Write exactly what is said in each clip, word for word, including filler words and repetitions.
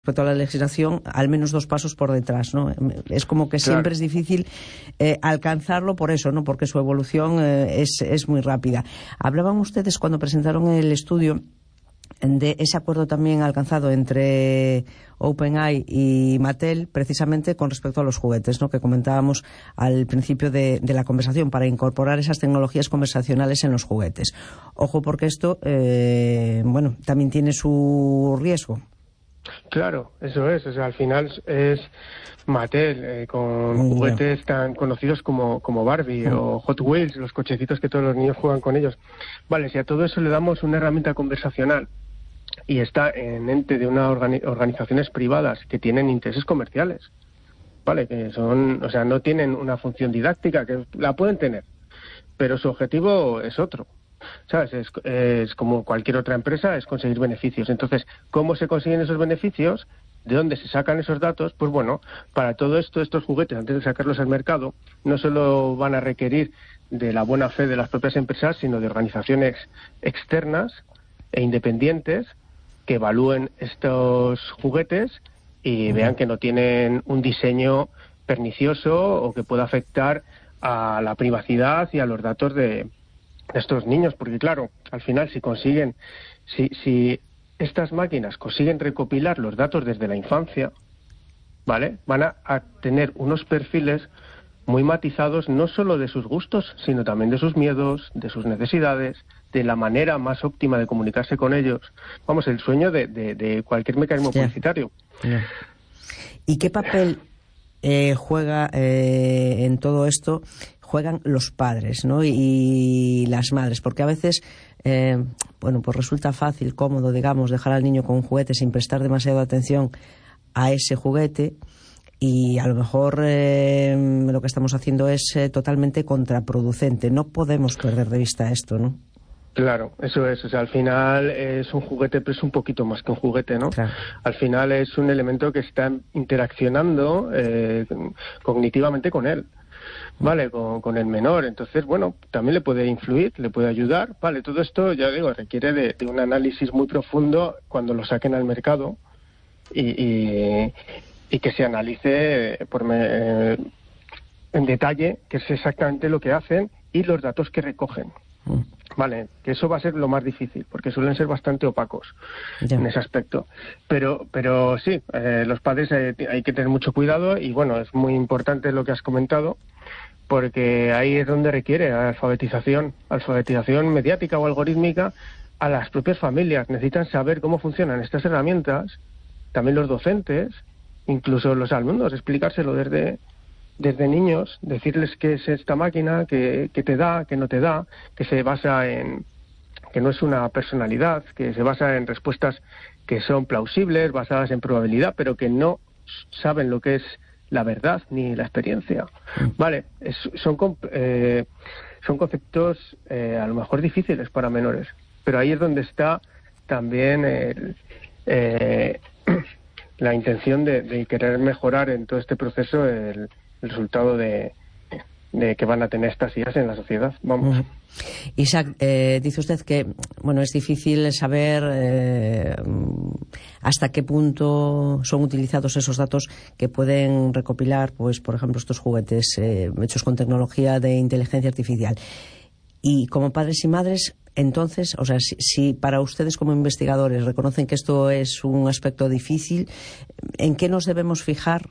respecto a la legislación, al menos dos pasos por detrás, ¿no? Es como que siempre claro. es difícil eh, alcanzarlo por eso, ¿no? Porque su evolución eh, es, es muy rápida. Hablaban ustedes cuando presentaron el estudio de ese acuerdo también alcanzado entre OpenAI y Mattel, precisamente con respecto a los juguetes, ¿no? Que comentábamos al principio de, de la conversación, para incorporar esas tecnologías conversacionales en los juguetes. Ojo, porque esto, eh, bueno, también tiene su riesgo. Claro, eso es, o sea, al final es Mattel, eh, con mm, juguetes yeah. tan conocidos como, como Barbie mm. o Hot Wheels, los cochecitos que todos los niños juegan con ellos. Vale, si a todo eso le damos una herramienta conversacional y está en ente de unas organi- organizaciones privadas que tienen intereses comerciales, vale, que son, o sea, no tienen una función didáctica, que la pueden tener, pero su objetivo es otro. ¿Sabes? Es, es como cualquier otra empresa, es conseguir beneficios. Entonces, ¿cómo se consiguen esos beneficios? ¿De dónde se sacan esos datos? Pues bueno, para todo esto, estos juguetes, antes de sacarlos al mercado, no solo van a requerir de la buena fe de las propias empresas, sino de organizaciones externas e independientes que evalúen estos juguetes y uh-huh. vean que no tienen un diseño pernicioso o que pueda afectar a la privacidad y a los datos de estos niños, porque claro, al final si consiguen, si, si estas máquinas consiguen recopilar los datos desde la infancia, ¿vale? Van a, a tener unos perfiles muy matizados, no solo de sus gustos, sino también de sus miedos, de sus necesidades, de la manera más óptima de comunicarse con ellos. Vamos, el sueño de, de, de cualquier mecanismo yeah. publicitario. Yeah. ¿Y qué papel eh, juega eh, en todo esto? Juegan los padres, ¿no? Y, y las madres, porque a veces, eh, bueno, pues resulta fácil, cómodo, digamos, dejar al niño con un juguete sin prestar demasiada atención a ese juguete, y a lo mejor eh, lo que estamos haciendo es eh, totalmente contraproducente. No podemos perder de vista esto, ¿no? Claro, eso es. O sea, al final es un juguete, pero es un poquito más que un juguete, ¿no? Claro. Al final es un elemento que está interaccionando eh, cognitivamente con él. Vale, con, con el menor. Entonces, bueno, también le puede influir, le puede ayudar. Vale, todo esto, ya digo, requiere de, de un análisis muy profundo cuando lo saquen al mercado y, y, y que se analice por me, eh, en detalle qué es exactamente lo que hacen y los datos que recogen. Vale, que eso va a ser lo más difícil, porque suelen ser bastante opacos ya. en ese aspecto. Pero pero sí, eh, los padres eh, hay que tener mucho cuidado y, bueno, es muy importante lo que has comentado, porque ahí es donde requiere alfabetización, alfabetización mediática o algorítmica a las propias familias. Necesitan saber cómo funcionan estas herramientas, también los docentes, incluso los alumnos, explicárselo desde... desde niños, decirles qué es esta máquina, qué, qué te da, qué no te da, que se basa en, que no es una personalidad, que se basa en respuestas que son plausibles, basadas en probabilidad, pero que no saben lo que es la verdad ni la experiencia. Vale, es, son, eh, son conceptos eh, a lo mejor difíciles para menores, pero ahí es donde está también el, eh, la intención de, de querer mejorar en todo este proceso el el resultado de, de que van a tener estas I As en la sociedad. Vamos. Uh-huh. Isaac, eh, dice usted que, bueno, es difícil saber eh, hasta qué punto son utilizados esos datos que pueden recopilar, pues, por ejemplo, estos juguetes eh, hechos con tecnología de inteligencia artificial. Y como padres y madres, entonces, o sea, si, si para ustedes como investigadores reconocen que esto es un aspecto difícil, ¿en qué nos debemos fijar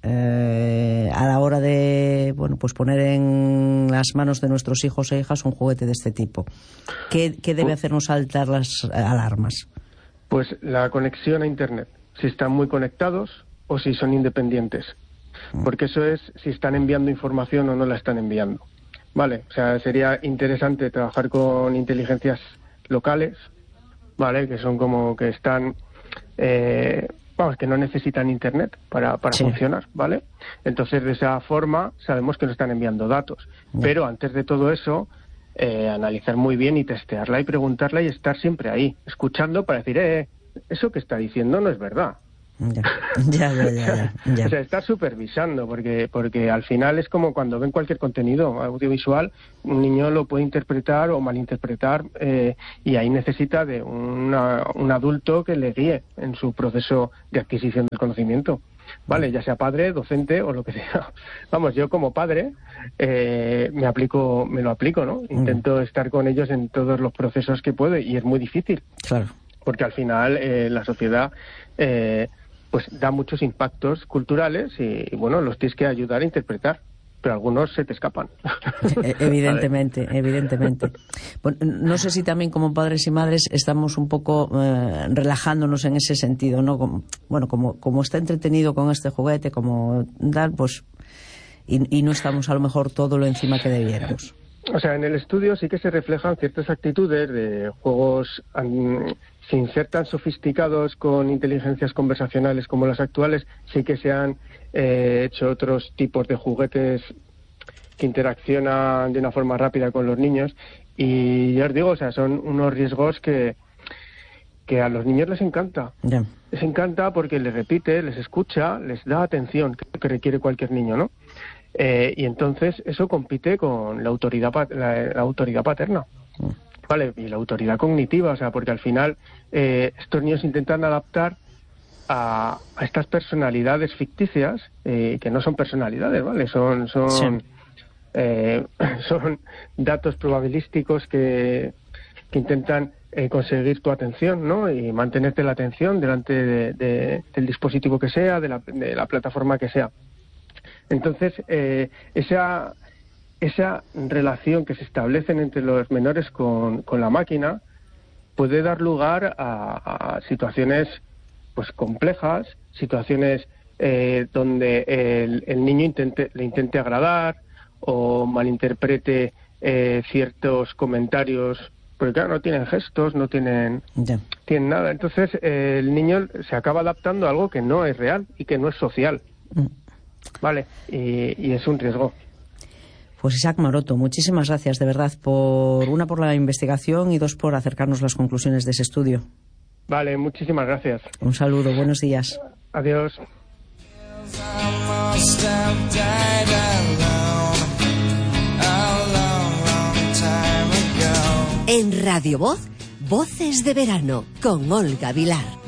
Eh, a la hora de, bueno, pues poner en las manos de nuestros hijos e hijas un juguete de este tipo? ¿Qué, qué debe hacernos saltar las alarmas? Pues la conexión a Internet, si están muy conectados o si son independientes, porque eso es si están enviando información o no la están enviando. Vale, o sea, sería interesante trabajar con inteligencias locales, vale, que son como que están eh, vamos, que no necesitan Internet para, para sí. funcionar, ¿vale? Entonces, de esa forma, sabemos que nos están enviando datos. Yeah. Pero antes de todo eso, eh, analizar muy bien y testearla y preguntarla y estar siempre ahí, escuchando para decir, eh, eso que está diciendo no es verdad. Ya, ya, ya, ya, ya. O sea, estar supervisando, porque porque al final es como cuando ven cualquier contenido audiovisual, un niño lo puede interpretar o malinterpretar, eh, y ahí necesita de una, un adulto que le guíe en su proceso de adquisición del conocimiento. Vale, ya sea padre, docente o lo que sea. Vamos, yo como padre eh, me aplico, me lo aplico, ¿no? Intento mm. estar con ellos en todos los procesos que puedo, y es muy difícil. Claro. Porque al final eh, la sociedad eh, pues da muchos impactos culturales y, y bueno, los tienes que ayudar a interpretar. Pero algunos se te escapan. Evidentemente, evidentemente. Bueno, no sé si también como padres y madres estamos un poco eh, relajándonos en ese sentido, ¿no? Como, bueno, como, como está entretenido con este juguete, como tal, pues, y, y no estamos a lo mejor todo lo encima que debiéramos. O sea, en el estudio sí que se reflejan ciertas actitudes de juegos um, sin ser tan sofisticados con inteligencias conversacionales como las actuales. Sí que se han eh, hecho otros tipos de juguetes que interaccionan de una forma rápida con los niños, y ya os digo, o sea, son unos riesgos que que a los niños les encanta. Yeah. Les encanta porque les repite, les escucha, les da atención, que, que requiere cualquier niño, ¿no? Eh, y entonces eso compite con la autoridad la, la autoridad paterna, vale, y la autoridad cognitiva, o sea, porque al final eh, estos niños intentan adaptar a, a estas personalidades ficticias, eh, que no son personalidades, vale, son son sí. eh, son datos probabilísticos que que intentan eh, conseguir tu atención, ¿no? Y mantenerte la atención delante de, de, del dispositivo que sea, de la, de la plataforma que sea. Entonces, eh, esa, esa relación que se establecen entre los menores con, con la máquina puede dar lugar a, a situaciones pues complejas, situaciones eh, donde el, el niño intente, le intente agradar o malinterprete eh, ciertos comentarios, porque claro, no tienen gestos, no tienen, yeah. tienen nada. Entonces, eh, el niño se acaba adaptando a algo que no es real y que no es social. Mm. Vale, y, y es un riesgo. Pues Isaac Maroto, muchísimas gracias de verdad, por una por la investigación y dos por acercarnos las conclusiones de ese estudio. Vale, muchísimas gracias. Un saludo, buenos días. Adiós. En Radio Voz, Voces de Verano, con Olga Vilar.